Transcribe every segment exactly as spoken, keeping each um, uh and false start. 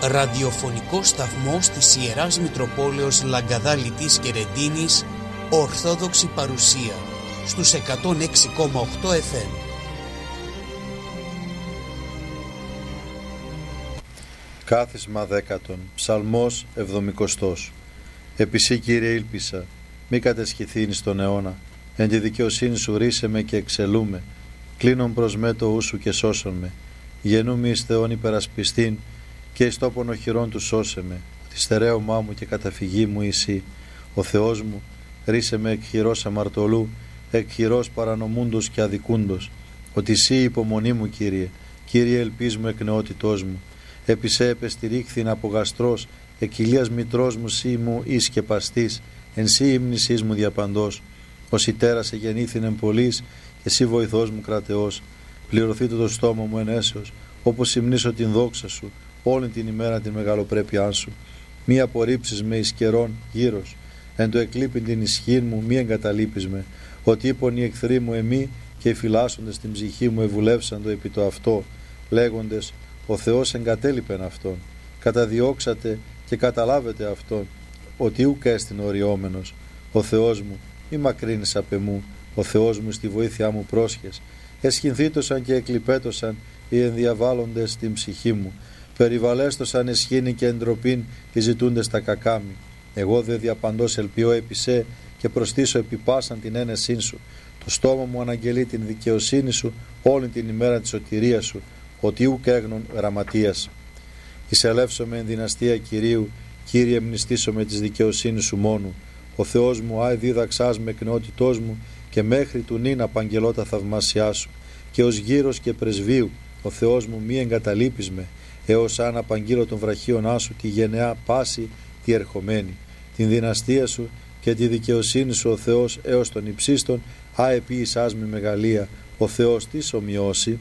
ραδιοφωνικός σταθμός της Ιεράς Μητροπόλεως Λαγκαδάλητης και Ρεντίνης, Ορθόδοξη παρουσία, στους εκατόν έξι κόμμα οκτώ εφ εμ. Κάθισμα δέκατον, Ψαλμός εβδομηκοστός. Επισύ, Κύριε, ήλπισα, μη κατεσχηθήνεις τον αιώνα. Εν τη δικαιοσύνη σου ρίσε με και εξελούμε. Κλείνον προς με το ου σου και σώσον με. Γεννούμι εις Θεόν υπερασπιστήν και εις τόπον οχυρών του σώσε με. Ότι στερέωμά μου και καταφυγή μου εσύ. Ο Θεός μου ρίσε με εκ χειρός αμαρτωλού, εκ χειρός παρανομούντος και αδικούντος. Ότι εσύ υπομονή μου, Κύριε, Κύριε ελπίς μου εκ νεότητός μου. Επί σε επεστηρίχθην από γαστρός, εκ ηλίας μητρός μου σύ μου εις και παστής, εν σύ ύμνησής μου διαπαντός. Ως ητέρας εγεννήθην εν πολλής, και εσύ βοηθός μου κρατεός. Πληρωθεί το, το στόμα μου εν έσεως, όπως υμνήσω την δόξα σου, όλη την ημέρα την μεγαλοπρέπειά σου. Μη απορρίψεις με εις καιρών γύρος, εν το εκλείπειν την ισχύν μου μη εγκαταλείπεις με. Ότι είπον οι εχθροί μου εμεί, και οι φυλάσσοντες την ψυχή μου ευουλεύσαντο επί το αυτό, λέγοντες, ο Θεός εγκατέλειπεν αυτόν. Καταδιώξατε και καταλάβετε αυτόν, ότι ούκ έστιν οριόμενος. Ο Θεός μου, μη μακρύνεις απ' εμού, ο Θεός μου στη βοήθειά μου πρόσχες. Εσχυνθήτωσαν και εκλειπέτωσαν οι ενδιαβάλλοντες στην ψυχή μου. Περιβαλέστωσαν εσχήνη και εντροπήν οι ζητούντες τα κακάμι. Εγώ δε διαπαντός ελπιώ επί σε και προστήσω επί πάσαν την ένεσήν σου. Το στόμα μου αναγγελεί την δικαιοσύνη σου όλη την ημέρα της σωτηρίας σου, ότι ούκ έγνων γραμματείας. Εισελεύσομαι εν δυναστεία Κυρίου, Κύριε μνηστήσω με της δικαιοσύνης σου μόνου. Ο Θεός μου άι δίδαξάς με εκ νεότητός μου, και μέχρι του νυν απαγγελώ τα θαυμάσιά σου. Και ως γύρος και πρεσβείου, ο Θεός μου μη εγκαταλείπεις με, έως αν απαγγείλω των βραχίωνά σου τη γενεά πάση τη ερχομένη. Την δυναστεία σου και τη δικαιοσύνη σου ο Θεός έως των υψίστων, α επίησάς με μεγαλεία, ο Θεός της ομοιώσει.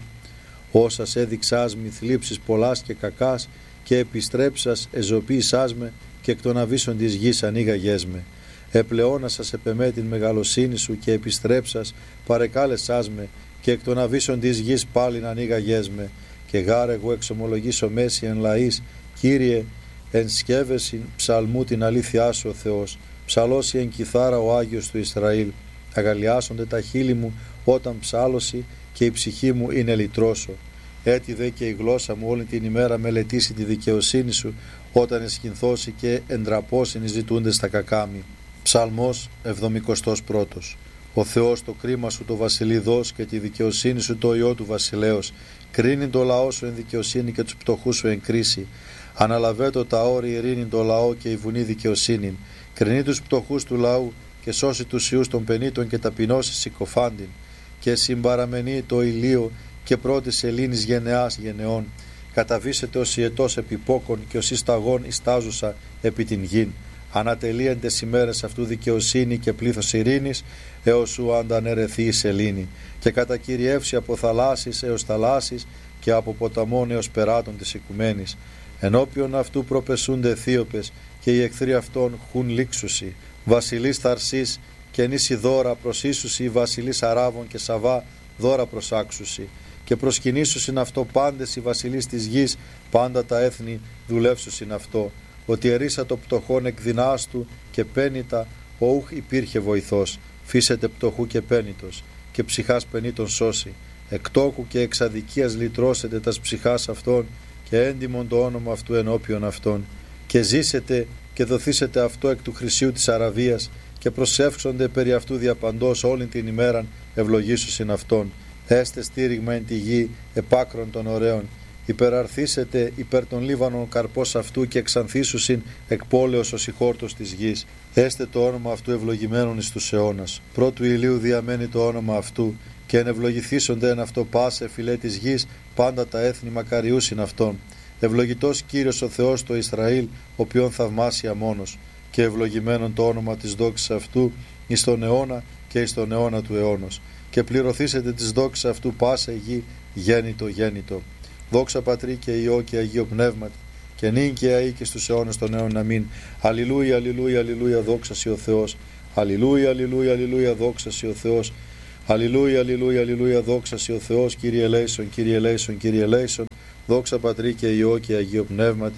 Όσας έδειξάς μη θλίψεις πολλάς και κακάς, και επιστρέψας εζωποίησάς με, και εκ των αβύσσων της γης ανοίγαγές με. Επλεώνασας επεμέ την μεγαλοσύνη σου, και επιστρέψας παρεκάλεσάς με, και εκ των αβύσσων της γης πάλιν ανοίγαγές με. Και γάρ εγώ εξομολογήσω μέση εν λαής, Κύριε, εν σκεύεσιν ψαλμού την αλήθειά σου ο Θεός. Ψαλώσει εν κιθάρα ο Άγιος του Ισραήλ. Αγαλιάσονται τα χείλη μου όταν ψάλωση, και η ψυχή μου είναι λυτρώσω. Έτσι δε και η γλώσσα μου όλη την ημέρα μελετήσει τη δικαιοσύνη σου, όταν εσχυνθώσει και εντραπώσιν οι ζητούντες τα κακάμι. Ψαλμός εβδομηκοστός πρώτος. Ο Θεός το κρίμα σου το βασιλεί δώσ, και τη δικαιοσύνη σου το ιό του βασιλέως. Κρίνει το λαό σου εν δικαιοσύνη, και τους πτωχούς σου εν κρίση. Αναλαβέτω τα όρη ειρήνη το λαό, και η βουνή δικαιοσύνην. Κρινεί τους πτωχούς του λαού, και σώσει τους ιούς των πενήτων, και ταπεινώσει συκοφάντην. Και συμπαραμενεί το ηλίο, και πρώτης σελήνης γενεάς γενεών. Καταβήσετε ως ιετός επιπόκον, και ως ισταγών ιστάζουσα επί την γην. Ανατελείεντες ημέρες αυτού δικαιοσύνη και πλήθος ειρήνης, έως σου αντανερεθεί η σελήνη. Και κατακυριεύσει από θαλάσσης έως θαλάσσης, και από ποταμών έως περάτων της οικουμένης. Ενώπιον αυτού προπεσούνται Αιθίωπες, και οι εχθροί αυτών χουν λήξουσι. Βασιλείς Θαρσής και νήσι δώρα προσίσουσι, βασιλείς Αράβων και Σαβά δώρα προσάξουσι. Και προσκυνήσουσιν αυτό πάντες οι βασιλείς της γης, πάντα τα έθνη δουλεύσουσιν αυτό. Ότι ερίσα το πτωχόν εκ δεινάς του, και πένητα ο ούχ υπήρχε βοηθός. Φύσετε πτωχού και πένητος, και ψυχάς πενήτων σώσει. Εκ τόκου και εξ αδικίας λυτρώσετε τας ψυχάς αυτών, και έντιμον το όνομα αυτού ενώπιον αυτών. Και ζήσετε και δοθήσετε αυτό εκ του χρυσίου της Αραβίας, και προσεύξονται περί αυτού διαπαντός όλη την ημέραν ευλογήσουσιν αυτόν. Έστε στήριγμα εν τη γη επάκρον των ωραίων. Υπεραρθήσετε υπέρ των Λίβανων καρπός αυτού, και εξανθήσουσιν εκ πόλεως ως η χόρτος της γης. Έστε το όνομα αυτού ευλογημένον εις τους αιώνας. Πρώτου ηλίου διαμένει το όνομα αυτού, και εν ευλογηθήσονται εν αυτό πάσε φυλέ της γης, πάντα τα έθνη μακαριούσιν αυτόν. Ευλογητός Κύριος ο Θεός το Ισραήλ, οποίον θαυμάσια μόνος. Και ευλογημένον το όνομα της δόξης αυτού εις τον αιώνα και εις τον αιώνα του αιώνος. Και πληρωθήσετε της δόξης αυτού πάσα γη, γέννητο γέννητο. Δόξα Πατρί και Υιό και Αγίο Πνεύματι, και νυν και αεί και στους αιώνες των αιώνων. Αμήν. Αλληλούια, αλληλούια, αλληλούια, δόξα σοι ο Θεός. Αλληλούια, αλληλούια, αλληλούια, δόξα σοι ο Θεός. Αλληλούια, αλληλούια, αλληλούια, δόξα σοι ο Θεός. Κύριε ελέησον, Κύριε ελέησον, Κύριε ελέησον. Δόξα Πατρί και Υιό και Αγίο Πνεύματι,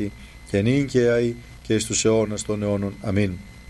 και νυν και αεί και εις τους αιώνας των αιώνων. Αμήν.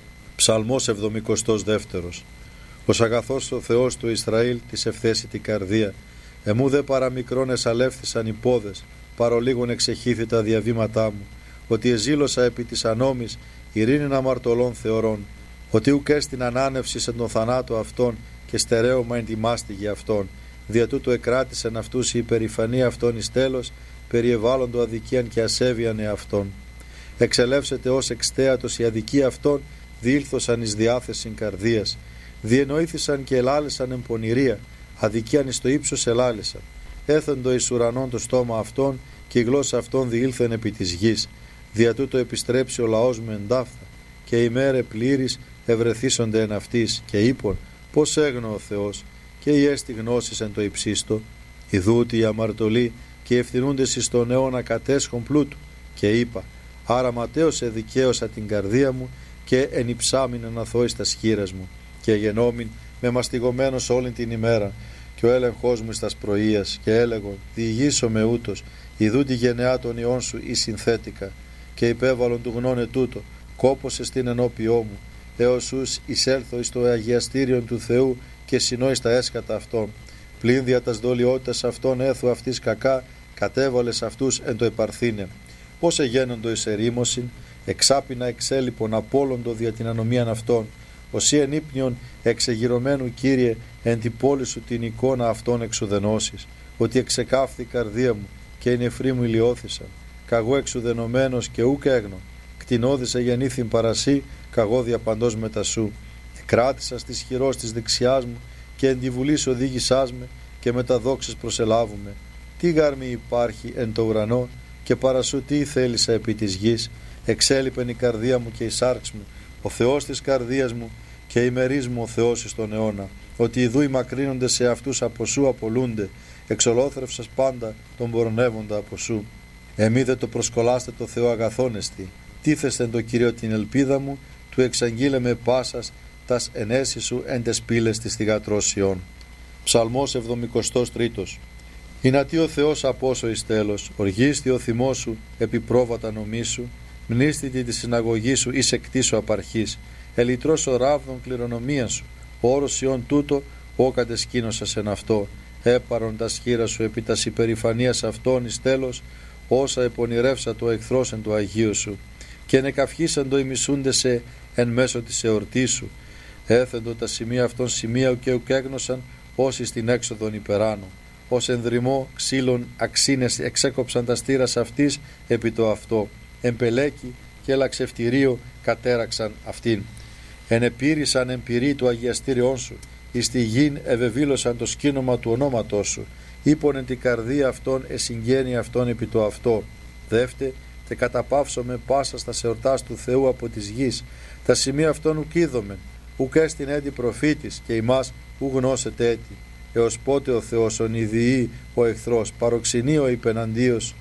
Ψαλμός εβδομηκοστός δεύτερος. Ως αγαθός ο Θεός του Ισραήλ της ευθέσει την καρδία. Εμού δε παραμικρόν εσαλεύθησαν οι πόδες, παρολίγων εξεχήθη τα διαβήματά μου. Ότι εζήλωσα επί της ανόμης, ειρήνην αμαρτωλών θεωρών. Ότι ουκ έστιν ανάνευση εν τον θανάτο αυτών και στερέωμα εν τη μάστιγη αυτών. Δια τούτο εκράτησεν αυτούς η υπερηφανία αυτών εις τέλος, περιεβάλλοντο αδικίαν και ασέβιαν εαυτών. Εξελεύσεται ως εξτέατος η αδικία αυτών, διήλθωσαν εις διάθεσιν καρδίας. Διενοήθησαν και ελάλησαν εν πονηρία, αδικίαν εις το ύψος ελάλησαν. Έθεντο εις ουρανών το στόμα αυτών, και η γλώσσα αυτών διήλθεν επί της γης. Δια τούτο επιστρέψει ο λαός μου εντάφθα, και οι μέρε πλήρης ευρεθήσονται εν αυτής, και είπον, πώς έγνω ο Θεός, και η έστι γνώσης εν το υψίστο. Ιδούτη οι αμαρτωλοί και ευθυνούντες εις τον αιώνα κατέσχον πλούτου. Και είπα, άρα ματέως εδικαίωσα την καρδία μου, και ενυψάμιν εν αθώης τας χείρας μου, και γενόμην με μαστιγωμένος όλη την ημέρα, και ο έλεγχός μου εις τας πρωίας, και έλεγον, διηγήσω με ούτως, ιδού τη γενεά των ιών σου ή συνθέτικα, και υπέβαλον του γνώνε τούτο, κόπωσε στην ενώπιό μου, έως ους εισέλθω εις το αγιαστήριον του Θεού και συνώ εις τα έσκατα αυτών. Πλην δια τας δολιότητας αυτών έθου αυτής κακά, κατέβαλες αυτούς εν το επαρθήνε. Πώς εγένοντο εις ερήμωσιν, εξάπινα εξέλιπον απόλοντο δια την ανομίαν αυτών, οσί εν ύπνιον εξεγυρωμένου Κύριε εν την πόλη σου την εικόνα αυτών εξουδενώσεις, ότι εξεκάφθη η καρδία μου και οι νεφροί μου ηλιώθησαν, καγώ εξουδενωμένος και ούκ έγνω, κτηνώδησε γεννήθην παρασύ, καγώ διαπαντός μετά σου. Κράτησα στις χειρός της δεξιάς μου και εν τη βουλής οδήγησάς με και με τα δόξες προσελάβουμε. Τι γάρμη υπάρχει εν το ουρανό και παρασού τι θέλησα επί της γης. Εξέλιπεν η καρδία μου και η σάρξ μου, ο Θεός της καρδίας μου και ημερείς μου ο Θεός εις τον αιώνα. Ότι ιδού οι μακρύνονται σε αυτούς από σου απολούνται, εξολόθρευσας πάντα τον πορνεύοντα από σου. Εμεί δε το προσκολάστε το Θεό αγαθόνεστη, τίθεστε το Κύριο την ελπίδα μου, του εξαγγείλε με πάσας τας ενέσεις σου εν τες πύλες της θυγατρώσιών. Ψαλμός εβδομηκοστός τρίτος. Ηνατί ο Θεός απόσο εις τέλος, οργίστη ο θυμός σου επί πρόβατα νομίσου, μνήστητη τη συναγωγή σου εις εκτίσου απαρχής, ελιτρός ο ράβδον κληρονομία σου, όρος ιών τούτο, ό κατεσκήνωσας εν αυτό, έπαρον τα σχήρα σου επί τας υπερηφανίας αυτών εις τέλος, όσα επονηρεύσα το εχθρός εν το Αγίο σου, και νεκαυχήσαν το ημισούνται σε εν μέσω της εορτής σου, έθεντο τα σημεία αυτών σημεία και ουκέγνωσαν όσοι στην έξοδον υπεράνω, ως ενδρυμό ξύλων αξίνες εξέκοψαν τα στήρας αυτής επί το αυτό, εμπελέκι και ελαξευτηρίο κατέραξαν αυτήν. Ενεπήρησαν εμπειρή του αγιαστήριών σου, εις τη γην ευεβήλωσαν το σκήνομα του ονόματός σου, είπον εν την καρδία αυτών εσυγγένει αυτών επί το αυτό. Δεύτε, τε καταπαύσω με πάσα στα εορτάς του Θεού από της γης, τα σημεία αυτών ουκ είδομεν, ουκ έστιν έτη προφήτης και ημάς ου γνώσετε έτη, έως πότε ο Θεός ονειδιεί ο εχθρός, παροξενεί ο υπεναντίος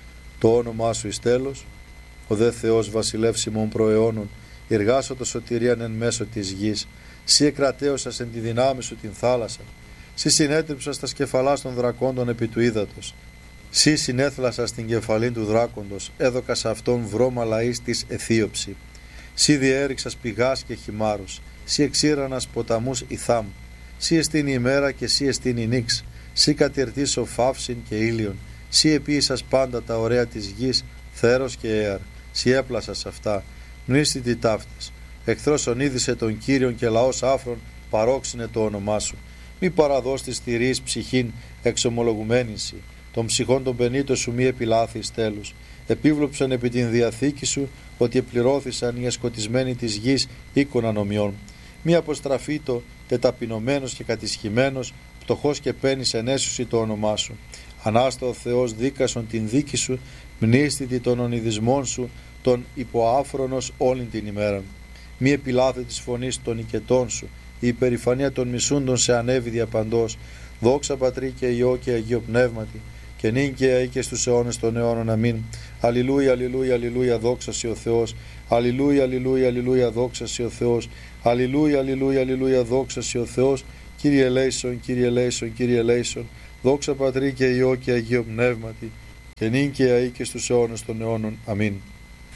το όνομά σου εις τέλος. Ο δε Θεός βασιλεύσιμων προαιώνων, εργάσω το σωτηρίαν εν μέσω της γης, σύ εκρατέωσας εν τη δυνάμει σου την θάλασσα, σύ συνέτριψας τα σκεφαλάς των δρακόντων επί του ύδατος, σύ συνέθλασας την κεφαλήν του δράκοντος, έδωκας αυτόν βρώμα λαής της αιθίωψη, σύ διέριξας πηγάς και χυμάρους, σύ εξήρανας ποταμούς ηθάμ, σύ εστίν η ημέρα και σύ εστίν η νύξ, σύ κατηρτήσω φαύσιν και ήλιον, σύ επίησας πάντα τα ωραία της γης, θέρος και έαρ, σύ έπλασας αυτά, μνήστητη ταύτες. Εχθρός ονείδησε τον Κύριον και λαός άφρον παρόξυνε το όνομά σου. Μη παραδώσει τη στηρής ψυχήν εξομολογουμένην σοι, των ψυχών των πενήτων σου μη επιλάθεις τέλους. Επίβλοψαν επί την διαθήκη σου ότι επληρώθησαν οι εσκοτισμένοι της γης οίκων ανομιών. Μη αποστραφήτω τεταπεινωμένος και κατησχημένος, πτωχός και παίρνεις ενέσουσι το όνομά σου. Ανάστα ο Θεός δίκασον την δίκη σου, μνήστητη των ονειδισμών σου, τον υποάφρονος όλην την ημέρα. Μη επιλάθε της φωνής των οικετών σου, η υπερηφανία των μισούντων σε ανέβη διαπαντός. Δόξα Πατρί και Υιό και Αγίο Πνεύματι, και νυν και αεί και στους αιώνες των αιώνων. Αμήν. Αλληλούια, αλληλούια, αλληλούια, δόξα σοι ο Θεός. Αλληλούια, αλληλούια, αλληλούια, δόξα σοι ο Θεός. Αλληλούια, αλληλούια, αλληλούια, δόξα σοι ο Θεός. Κύριε ελέησον, Κύριε ελέησον, Κύριε ελέησον. Δόξα Πατρί και Υιό και Αγίο Πνεύματι, και νυν και αεί και στους αιώνες των αιώνων. Αμήν.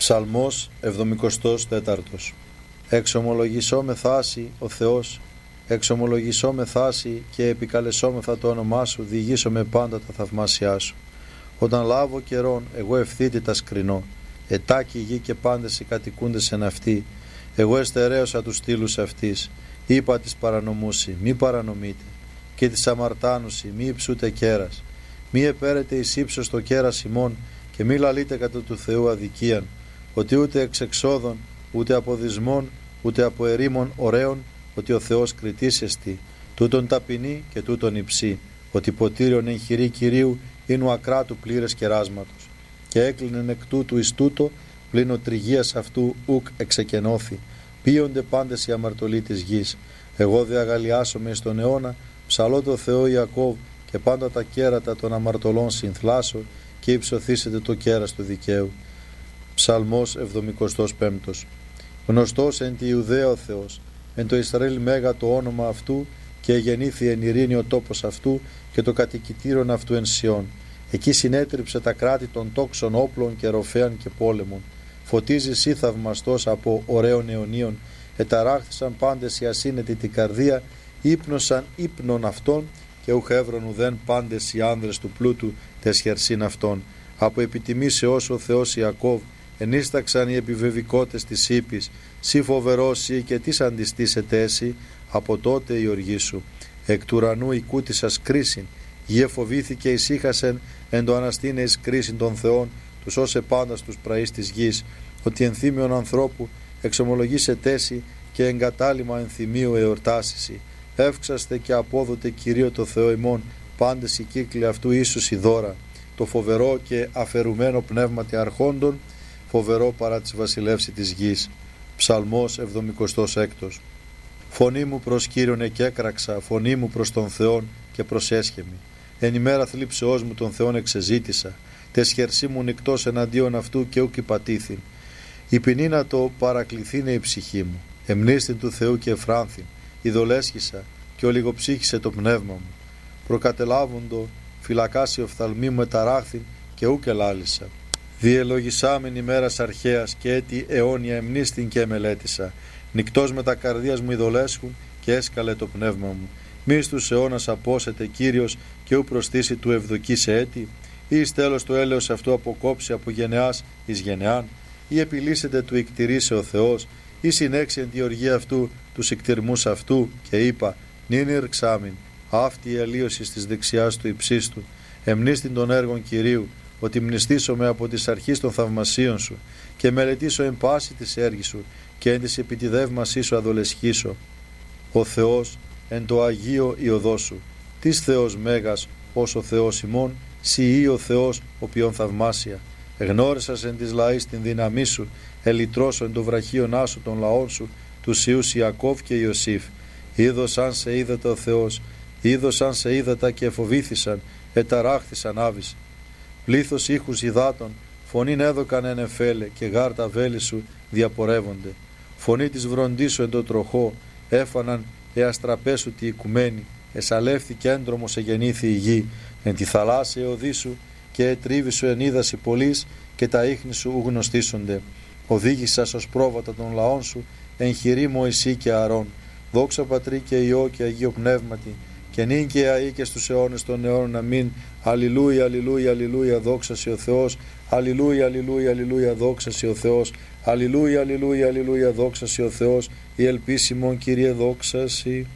Ψαλμός εβδομηκοστός τέταρτος. Εξομολογησώ με θάση ο Θεός, εξομολογησώ με θάση και επικαλεσόμεθα το όνομά σου, διηγήσω με πάντα τα θαυμάσια σου. Όταν λάβω καιρόν, εγώ ευθύτητα σκρινώ, ετάκι γη και πάντες οι κατοικούντες εν αυτή. Εγώ εστερέωσα τους στήλους αυτής, είπα της παρανομούσι, μη παρανομείτε, και της αμαρτάνουσι, μη υψούτε κέρας. Μη επέρετε εις ύψος το κέρας ημών, και μη λαλείτε κατά του Θεού αδικίαν, ότι ούτε εξ εξόδων, ούτε από δυσμών, ούτε από ερήμων ωραίων, ότι ο Θεός κριτής εστι, τούτον ταπεινή και τούτον υψή, ότι ποτήριον εν χειρή Κυρίου είναι ο ακράτου πλήρες κεράσματος. Και έκλεινεν εκ τούτου εις τούτο, πλην ο τριγίας αυτού ουκ εξεκενώθη. Πίονται πάντες οι αμαρτωλοί της γης. Εγώ δε αγαλιάσομαι εις τον αιώνα, ψαλώ το Θεό Ιακώβ, και πάντα τα κέρατα των αμαρτωλών συνθλάσω, και υψωθήσετε το κέρας του δικαίου. Ψαλμός εβδομηκοστός πέμπτος. Γνωστός εν τη Ιουδαία ο Θεός, εν το Ισραήλ μέγα το όνομα αυτού, και γεννήθη εν ειρήνη ο τόπος αυτού, και το κατοικητήρον αυτού εν Σιών. Εκεί συνέτριψε τα κράτη των τόξων όπλων και ροφέαν και πόλεμων. Φωτίζει σύ θαυμαστός από ωραίων αιωνίων, εταράχθησαν πάντες οι ασύνετοι την καρδία, ύπνωσαν ύπνων αυτών, και ουχ έβρον ουδέν πάντες οι άνδρες του πλούτου τες χερσίν αυτών. Από επιτιμήσεώς ο Θεός Ιακώβ, ενίσταξαν οι επιβεβικότες της ύπης, σύ φοβερός ή και τις αντιστήσετε έσυ, από τότε η οργή σου. Εκ του ουρανού οικούτησας κρίσιν, γη εφοβήθηκε ησύχασεν, εν το αναστήνε εις κρίσιν των Θεών, τους όσε πάντα στους πραείς της γης, ότι ενθύμιον ανθρώπου εξομολογήσε τέση, και εγκατάλημα ενθυμίου εορτάσισι. Εύξαστε και απόδοτε Κυρίω το Θεό ημών, πάντες οι κύκλοι αυτού ίσους η δώρα. Το φοβερό και αφαιρουμένο πνεύματι αρχόντων, φοβερό παρά της βασιλεύση της γης. Ψαλμός εβδομηκοστός έκτος. Φωνή μου προς Κύριον εκέκραξα, φωνή μου προς τον Θεόν και προσέσχεμη. Εν ημέρα θλίψεώς μου τον Θεόν εξεζήτησα, τες χερσί μου νυκτός εναντίον αυτού και ούκ υπατήθην. Η ποινή να το παρακληθήνε η ψυχή μου, εμνίστην του Θεού και εφράνθην, ειδολέσχησα και ολιγοψύχησε το πνεύμα μου. Προκατελάβοντο φυλακάσει οφθαλμή μου εταράχθην και ούκ ελάλησα. Διελογισάμεν ημέρας αρχαίας και έτη αιώνια εμνίστην και εμελέτησα. Νυκτός με τα καρδίας μου ειδολέσχουν και έσκαλε το πνεύμα μου. Μη στους αιώνας απόσετε Κύριος και ου προστήσει του ευδοκή σε έτη, ή εις τέλος το έλεος αυτού αποκόψει από γενεάς εις γενεάν, ή επιλύσετε του ικτηρίσε ο Θεός, ή συνέξει εν τη οργή αυτού τους ικτηρμούς αυτού, και είπα, νυν ηρξάμιν, αυτή η αλλίωση της δεξιάς του υψίστου, εμνίστην των έργων Κυρίου, ότι μνηστήσομαι από της αρχής των θαυμασίων σου, και μελετήσω εν πάση της έργη σου, και εν της επιτιδεύμασή σου αδολεσχήσω. Ο Θεός εν το Αγίο η οδό σου, της Θεός μέγας ως ο Θεός ημών, σοι ή ο Θεός οποίον θαυμάσια. Εγνώρισας εν της λαής την δύναμή σου, ελυτρώσω εν το βραχίον άσου των λαών σου, τους Ιούς Ιακώβ και Ιωσήφ. Είδωσαν σε είδατα ο Θεός, είδωσαν σε είδατα και εφοβήθησαν, εταράχθησαν άβηση. Πλήθος ήχους υδάτων, φωνήν έδωκαν εν εφέλε, και γάρτα βέλη σου διαπορεύονται. Φωνή της βροντής σου εν το τροχό, έφαναν εαστραπέσου τη οικουμένη, εσαλεύθηκε έντρομος εγεννήθη η γη, εν τη θαλάσσια οδή σου, και ετρίβη σου εν είδαση πολλής, και τα ίχνη σου ου γνωστήσονται. Οδήγησας ως πρόβατα των λαών σου, εν χειρή Μωυσή και Αρών. Δόξα Πατρί και Υιό και Αγίο Πνεύματι, και νυν και αεί και στους αιώνες των αιώνων. Αμήν. Αλληλούια, αλληλούια, αλληλούια, δόξα σε ο Θεός. Αλληλούια, αλληλούια, αλληλούια, δόξα σε ο Θεός. Αλληλούια, αλληλούια, αλληλούια, δόξα σε ο Θεός. Η ελπίσιμον Κύριε δόξα σοι.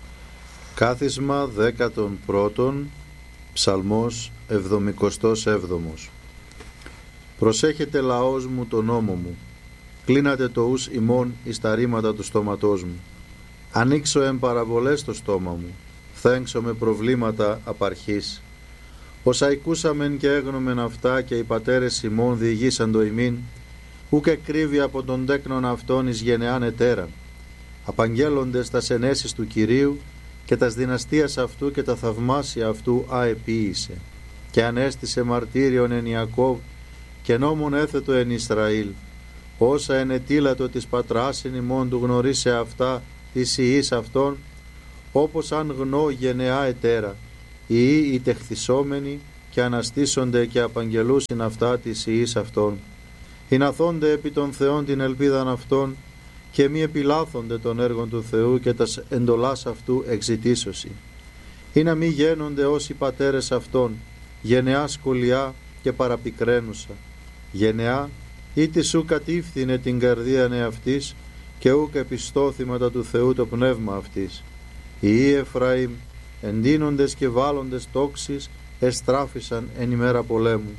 Κάθισμα δέκατον πρώτον, Ψαλμός εβδομηκοστός έβδομος. Προσέχετε λαός μου τον νόμο μου, κλείνατε το ους ημών εις τα ρήματα του στόματός μου. Ανοίξω εν παραβολές το στόμα μου, φθέξω με προβλήματα απαρχής. Όσα ακούσαμεν και έγνομεν αυτά, και οι πατέρες ημών διηγήσαν το ημίν, ούκ εκκρύβει από τον τέκνον αυτόν εις γενεάν ετέραν. Απαγγέλλοντες τας ενέσεις του Κυρίου, και τας δυναστείας αυτού και τα θαυμάσια αυτού αεποίησε. Και ανέστησε μαρτύριον εν Ιακώβ, και νόμον έθετο εν Ισραήλ. Όσα ενετήλατο της πατράσιν ημών του γνωρίσε αυτά της ιής αυτών, όπως αν γνώ γενεά ετέρα, οι οι τεχθισόμενοι, και αναστήσονται και απαγγελούσιν αυτά της ιής αυτών. ειναθώνται επί των Θεών την ελπίδαν αυτών και μη επιλάθονται των έργων του Θεού και τας εντολάς αυτού εξητήσωση. Ή να μη γένονται όσοι πατέρες αυτών, γενεά σκολιά και παραπικραίνουσα, γενεά ήτι σου κατήφθηνε την καρδία εαυτής και ούκ επιστώθηματα του Θεού το πνεύμα αυτής. Οι Εφραήμ εντείνοντες και βάλλοντες τόξεις εστράφησαν εν ημέρα πολέμου.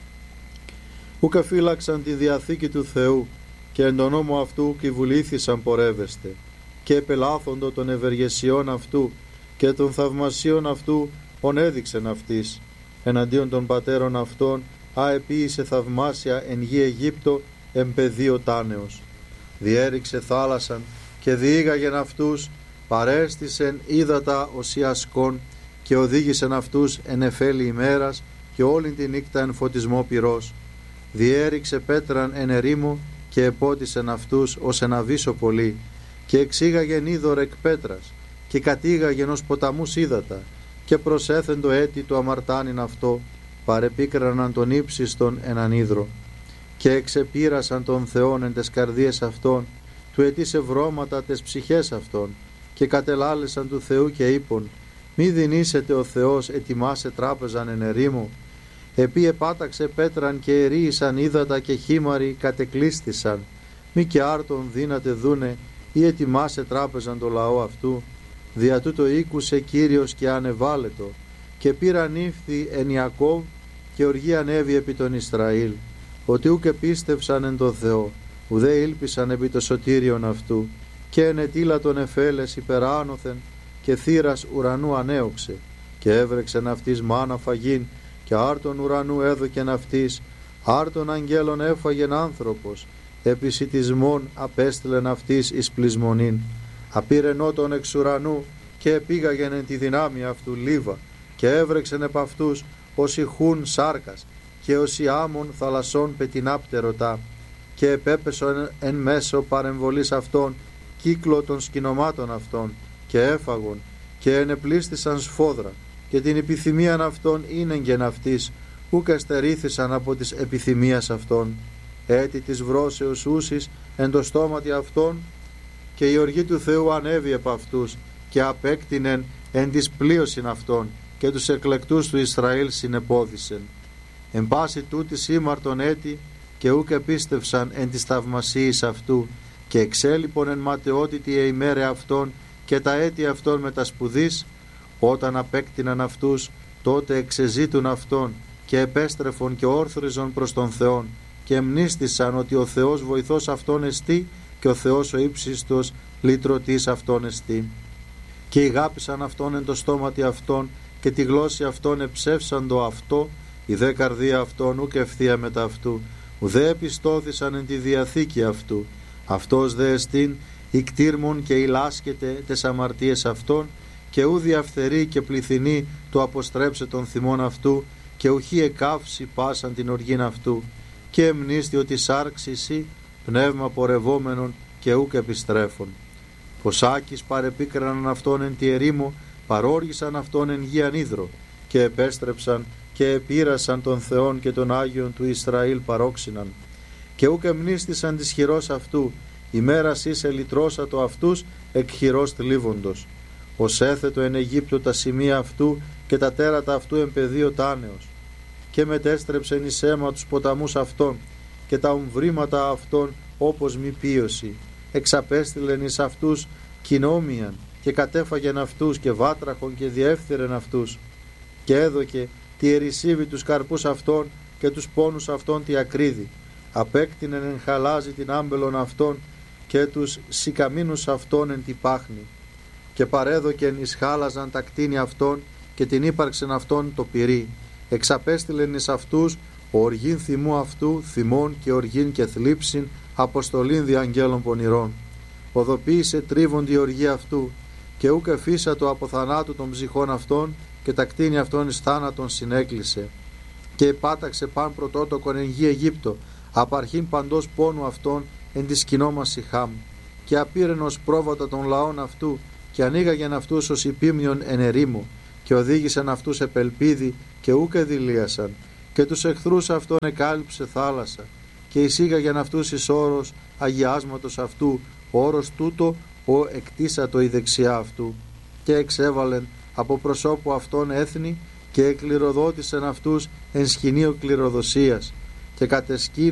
Ούκα φύλαξαν τη διαθήκη του Θεού και εν τον νόμο αυτού κυβουλήθησαν πορεύεστε και επελάθοντο των ευεργεσιών αυτού και των θαυμασίων αυτού ον έδειξεν αυτής εναντίον των πατέρων αυτών αεποίησε θαυμάσια εν γη Αιγύπτο εμπεδίο τάνεως. Διέριξε θάλασσαν και διήγαγεν αυτούς, παρέστησεν ύδατα οσιασκών και οδήγησεν αυτούς εν εφέλη ημέρας και όλη τη νύχτα εν φωτισμό πυρός. Διέριξε πέτραν εν ερήμου και επότισεν αυτούς ως ένα βύσο πολύ και εξήγαγεν είδωρ εκ πέτρας και κατήγαγεν ως ποταμούς ύδατα και προσέθεν το έτη του αμαρτάνιν αυτό, παρεπίκραναν τον ύψιστον έναν ύδρο και εξεπήρασαν τον Θεόν εν τες καρδίες αυτών, του ετήσε βρώματα τες ψυχές αυτών και κατελάλεσαν του Θεού και είπον, μη δινήσετε ο Θεός ετοιμάσε τράπεζαν εν ερήμου, επί επάταξε πέτραν και ερίησαν ύδατα και χήμαροι κατεκλείστησαν, μη και άρτον δύνατε δούνε ή ετοιμάσε τράπεζαν το λαό αυτού, δια τούτο ήκουσε Κύριος και ανεβάλετο και πήραν ύφθη εν Ιακώβ και οργή ανέβη επί τον Ισραήλ, ότι ούκ επίστευσαν εν το Θεό, ουδέ ήλπισαν επί το σωτήριον αυτού, και ενετήλα τον εφέλες υπεράνωθεν και θύρας ουρανού ανέωξε και έβρεξεν αυτής μάνα φαγήν και άρτον ουρανού έδωκεν αυτής, άρτον αγγέλων έφαγεν άνθρωπος, επισιτισμόν απέστειλεν αυτής εις πλεισμονήν, απήρενότον εξ ουρανού και επήγαγεν εν τη δυνάμει αυτού λίβα και έβρεξεν επ' αυτούς όσοι χούν σάρκας και όσοι άμμον θαλασσών πετεινάπτερωτά και επέπεσον εν μέσω παρεμβολής αυτών κύκλο των σκηνομάτων αυτών και έφαγον και ενεπλίστησαν σφόδρα και την επιθυμίαν αυτών ίνεγγεν αυτής ούκ εστερήθησαν από της επιθυμίας αυτών, έτη της βρώσεως ούσης εν το στόματι αυτών και η οργή του Θεού ανέβη επ' αυτούς και απέκτηνεν εν της πλείωσιν αυτών και τους εκλεκτούς του Ισραήλ συνεπόδησεν. Εν πάση τούτης ήμαρτον έτη και ούκ επίστευσαν εν της θαυμασίης αυτού και εξέλιπον εν ματαιότητη εημέρε αυτών και τα έτη αυτών με τα σπουδής, όταν απέκτηναν αυτούς τότε εξεζήτουν αυτόν και επέστρεφον και όρθριζον προς τον Θεόν και εμνίστησαν ότι ο Θεός βοηθός αυτόν εστί και ο Θεός ο ύψιστος λυτρωτής αυτόν εστί. Και ηγάπησαν αυτόν εν το στόματι αυτών και τη γλώσση αυτών εψεύσαν το αυτό, η δε καρδία αυτών ούκ ευθεία μετά αυτού, ουδέ επιστώθησαν εν τη διαθήκη αυτού. Αυτός δε εστίν ικτήρμον και ηλάσκεται τες αμαρτίες αυτών και ου διαφθερεί και πληθυνεί το αποστρέψε των θυμών αυτού και ουχή εκάυση πάσαν την οργήν αυτού και εμνίστη ότι σάρξει εσύ πνεύμα πορευόμενον και ούκ επιστρέφων. Ποσάκης παρεπίκραναν αυτόν εν τη ερήμο, παρόργησαν αυτόν εν γη ανίδρο και επέστρεψαν και επήρασαν τον Θεόν και τον Άγιον του Ισραήλ παρόξυναν και ούκ εμνίστησαν της χειρός αυτού, ημέρας είσαι λυτρώσατο αυτούς εκ χειρός θλίβοντος. Ως έθετο εν Αιγύπτο τα σημεία αυτού και τα τέρατα αυτού εν πεδίο τάνεως και μετέστρεψεν εις αίμα τους ποταμούς αυτών και τα ομβρήματα αυτών όπως μη πίωση. Εξαπέστειλεν εις αυτούς κοινόμιαν και κατέφαγεν αυτούς και βάτραχον και διέφθυρεν αυτούς και έδωκε τη ερησίβη τους καρπούς αυτών και τους πόνους αυτών τη ακρίδη. Απέκτηνεν εν χαλάζι την άμπελον αυτών και τους σικαμίνους αυτών εν τη πάχνη και παρέδοκεν εις χάλαζαν τα κτίνη αυτών και την ύπαρξεν αυτών το πυρί. Εξαπέστειλεν εις αυτούς οργήν θυμού αυτού θυμών και οργήν και θλίψην αποστολήν δι' αγγέλων πονηρών. Οδοποίησε τρίβον η οργή αυτού και ούκ εφίσατο από θανάτου των ψυχών αυτών και τα κτίνη αυτών εις θάνατον συνέκλεισε και επάταξε παν πρωτότοκον εν γη Αιγύπτο απαρχήν παντός πόνου αυτών εν τη σκηνόμαση Χάμ και απήρεν ως πρόβατα των λαών αυτού και ανοίγαγεν αυτούς ως υπήμνιον εν ερήμου και οδήγησαν αυτούς επελπίδι και ούκ εδηλίασαν και τους εχθρούς αυτών εκάλυψε θάλασσα και εισήγαγεν αυτούς εις όρος αγιάσματος αυτού, ο όρος τούτο ο εκτίσατο η δεξιά αυτού, και εξέβαλεν από προσώπου αυτών έθνη και εκληροδότησεν αυτούς εν σκηνείο κληροδοσίας, και κατεσκήνου